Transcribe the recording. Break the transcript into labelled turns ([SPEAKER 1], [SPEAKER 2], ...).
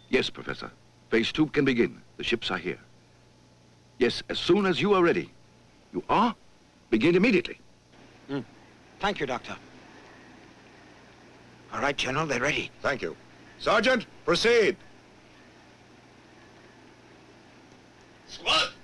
[SPEAKER 1] Yes, Professor. Phase 2 can begin. The ships are here. Yes, as soon as you are ready. You are? Begin immediately.
[SPEAKER 2] Thank you, Doctor. All right, General, they're ready.
[SPEAKER 3] Thank you. Sergeant, proceed.
[SPEAKER 4] Squad!